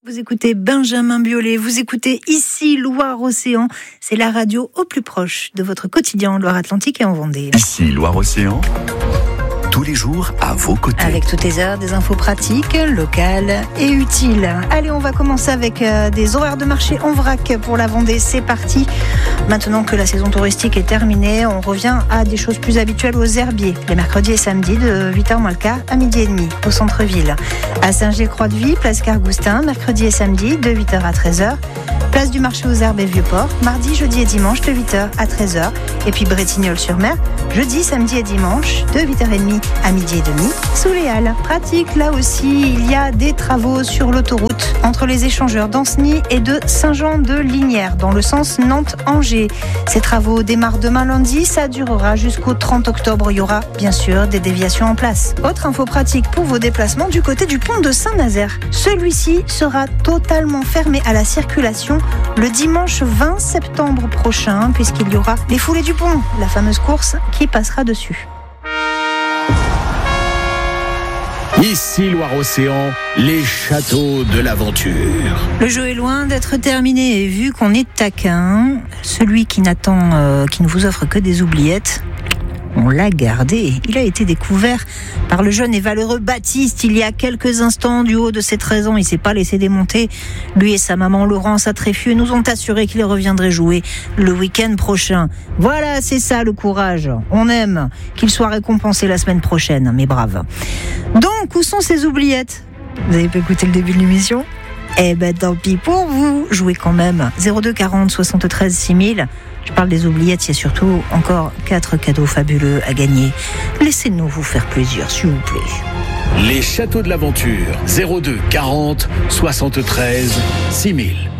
Vous écoutez Benjamin Biolay, vous écoutez ici Loire-Océan. C'est la radio au plus proche de votre quotidien en Loire-Atlantique et en Vendée. Ici Loire-Océan, tous les jours à vos côtés. Avec toutes les heures, des infos pratiques, locales et utiles. Allez, on va commencer avec des horaires de marché en vrac pour la Vendée. C'est parti. Maintenant que la saison touristique est terminée, on revient à des choses plus habituelles aux herbiers. Les mercredis et samedis de 8h moins le quart à midi et demi au centre-ville. À Saint-Gilles-Croix-de-Vie, place Cargoustin, mercredi et samedi de 8h à 13h. Place du marché aux herbes et Vieux-Port, mardi, jeudi et dimanche de 8h à 13h. Et puis Bretignolles-sur-Mer, jeudi, samedi et dimanche de 8h30 à midi et demi sous les Halles. Pratique, là aussi, il y a des travaux sur l'autoroute entre les échangeurs d'Ancenis et de Saint-Jean-de-Lignières dans le sens Nantes-Angers. Ces travaux démarrent demain lundi, ça durera jusqu'au 30 octobre. Il y aura bien sûr des déviations en place. Autre info pratique pour vos déplacements du côté du pont de Saint-Nazaire. Celui-ci sera totalement fermé à la circulation le dimanche 20 septembre prochain puisqu'il y aura les foulées du pont, la fameuse course qui passera dessus. Ici Loire-Océan, les châteaux de l'aventure. Le jeu est loin d'être terminé et vu qu'on est taquin, celui qui ne vous offre que des oubliettes, on l'a gardé. Il a été découvert par le jeune et valeureux Baptiste il y a quelques instants du haut de ses 13 ans. Il ne s'est pas laissé démonter. Lui et sa maman Laurence à Tréfieux nous ont assuré qu'il reviendrait jouer le week-end prochain. Voilà, c'est ça le courage. On aime qu'il soit récompensé la semaine prochaine, mais brave. Donc, où sont ces oubliettes ? Vous avez pas écouté le début de l'émission ? Eh ben tant pis pour vous, jouez quand même. 02 40 73 6000. Je parle des oubliettes, il y a surtout encore 4 cadeaux fabuleux à gagner. Laissez-nous vous faire plaisir, s'il vous plaît. Les châteaux de l'aventure, 02 40 73 6000.